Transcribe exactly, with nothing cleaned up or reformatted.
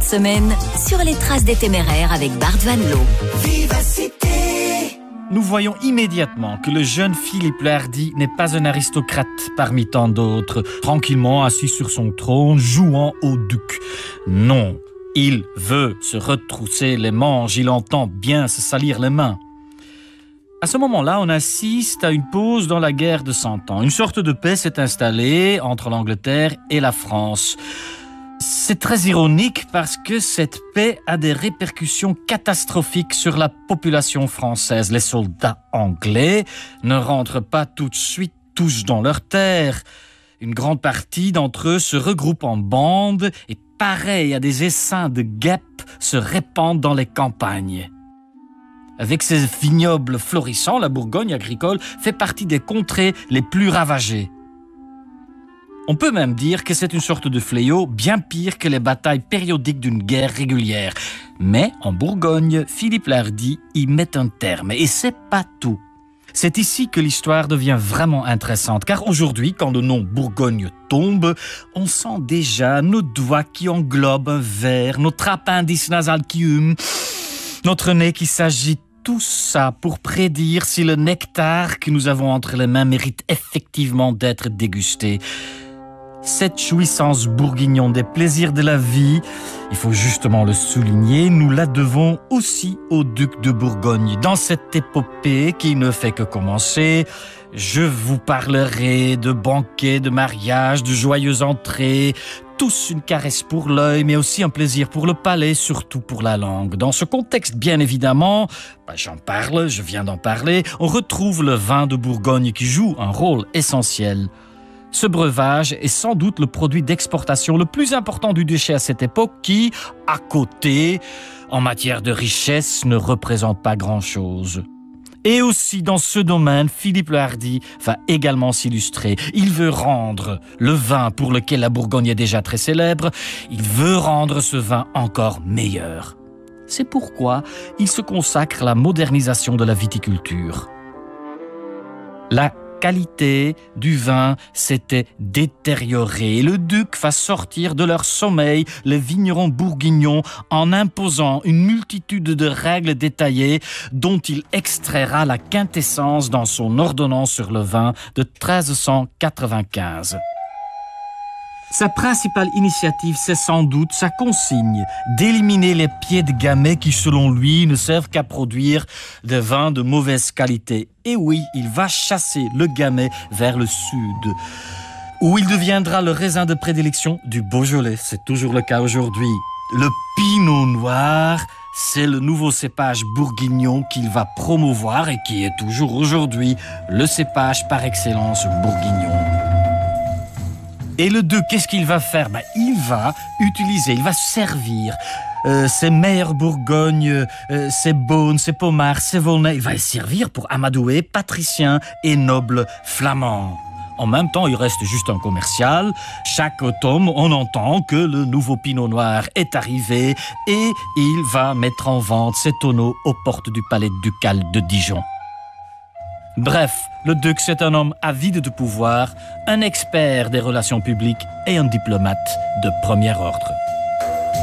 semaine sur les traces des téméraires avec Bart Van Loo. Vivacité. Nous voyons immédiatement que le jeune Philippe le Hardi n'est pas un aristocrate parmi tant d'autres, tranquillement assis sur son trône, jouant au duc. Non, il veut se retrousser les manches, il entend bien se salir les mains. À ce moment-là, on assiste à une pause dans la guerre de Cent Ans. Une sorte de paix s'est installée entre l'Angleterre et la France. C'est très ironique parce que cette paix a des répercussions catastrophiques sur la population française. Les soldats anglais ne rentrent pas tout de suite tous dans leurs terres. Une grande partie d'entre eux se regroupent en bandes et, pareil à des essaims de guêpes, se répandent dans les campagnes. Avec ses vignobles florissants, la Bourgogne agricole fait partie des contrées les plus ravagées. On peut même dire que c'est une sorte de fléau bien pire que les batailles périodiques d'une guerre régulière. Mais en Bourgogne, Philippe le Hardi y met un terme. Et c'est pas tout. C'est ici que l'histoire devient vraiment intéressante. Car aujourd'hui, quand le nom Bourgogne tombe, on sent déjà nos doigts qui englobent un verre, notre appendice nasal qui hume, notre nez qui s'agite. Tout ça pour prédire si le nectar que nous avons entre les mains mérite effectivement d'être dégusté. Cette jouissance bourguignonne des plaisirs de la vie, il faut justement le souligner, nous la devons aussi au duc de Bourgogne. Dans cette épopée qui ne fait que commencer, je vous parlerai de banquets, de mariages, de joyeuses entrées, tous une caresse pour l'œil, mais aussi un plaisir pour le palais, surtout pour la langue. Dans ce contexte, bien évidemment, bah j'en parle, je viens d'en parler, on retrouve le vin de Bourgogne qui joue un rôle essentiel. Ce breuvage est sans doute le produit d'exportation le plus important du duché à cette époque qui, à côté, en matière de richesse, ne représente pas grand-chose. Et aussi dans ce domaine, Philippe le Hardi va également s'illustrer. Il veut rendre le vin pour lequel la Bourgogne est déjà très célèbre, il veut rendre ce vin encore meilleur. C'est pourquoi il se consacre à la modernisation de la viticulture. La qualité du vin s'était détériorée et le duc va sortir de leur sommeil les vignerons bourguignons en imposant une multitude de règles détaillées dont il extraira la quintessence dans son ordonnance sur le vin de treize cent quatre-vingt-quinze. Sa principale initiative, c'est sans doute sa consigne d'éliminer les pieds de gamay qui, selon lui, ne servent qu'à produire des vins de mauvaise qualité. Et oui, il va chasser le gamay vers le sud, où il deviendra le raisin de prédilection du Beaujolais. C'est toujours le cas aujourd'hui. Le Pinot Noir, c'est le nouveau cépage bourguignon qu'il va promouvoir et qui est toujours aujourd'hui le cépage par excellence bourguignon. Et le duc, qu'est-ce qu'il va faire? Ben, il va utiliser, il va servir euh, ses meilleures Bourgognes, euh, ses Beaunes, ses Pommards, ses Volnay. Il va les servir pour amadouer patriciens et nobles flamands. En même temps, il reste juste un commercial. Chaque automne, on entend que le nouveau Pinot Noir est arrivé et il va mettre en vente ses tonneaux aux portes du palais ducal de Dijon. Bref, le duc, c'est un homme avide de pouvoir, un expert des relations publiques et un diplomate de premier ordre.